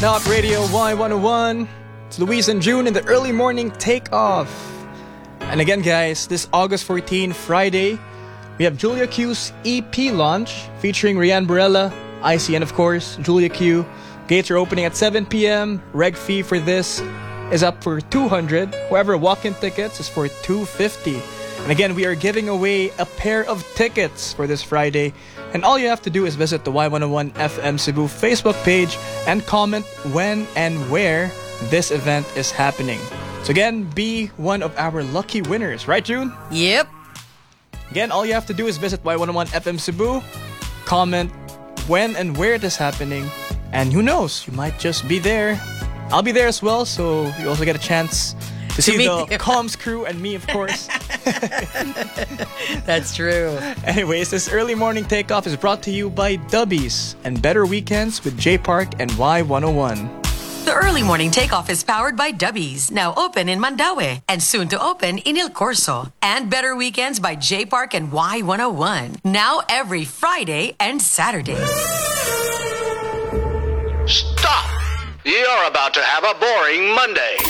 Top Radio Y101. It's Luis and June in the early morning takeoff. And again, guys, this August 14, Friday, we have Julia Q's EP launch featuring Rian Barella, ICN, of course, Julia Q. Gates are opening at 7 p.m. Reg fee for this is up for 200. However, walk-in tickets is for 250. And again, we are giving away a pair of tickets for this Friday. And all you have to do is visit the Y101 FM Cebu Facebook page and comment when and where this event is happening. So again, be one of our lucky winners. Right, June? Yep. Again, all you have to do is visit Y101 FM Cebu, comment when and where it is happening, and who knows, you might just be there. I'll be there as well, so you also get a chance to see the comms crew and me, of course. That's true. Anyways, this early morning takeoff is brought to you by Dubbies and Better Weekends with J Park and Y101. The early morning takeoff is powered by Dubbies, now open in Mandaue and soon to open in El Corso. And Better Weekends by J Park and Y101, now every Friday and Saturday. Stop! You're about to have a boring Monday.